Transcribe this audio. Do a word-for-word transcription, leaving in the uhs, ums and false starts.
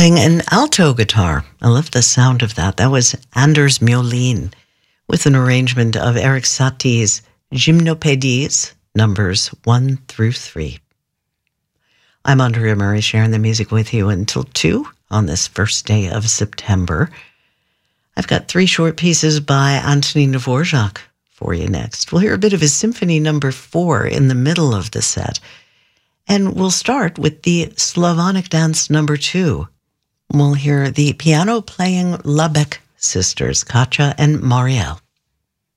playing an alto guitar. I love the sound of that. That was Anders Mjolin with an arrangement of Erik Satie's Gymnopédies, numbers one through three. I'm Andrea Murray, sharing the music with you until two on this first day of September. I've got three short pieces by Anthony Dvorak for you next. We'll hear a bit of his symphony number four in the middle of the set. And we'll start with the Slavonic Dance number two. We'll hear the piano-playing Labek sisters, Katja and Marielle.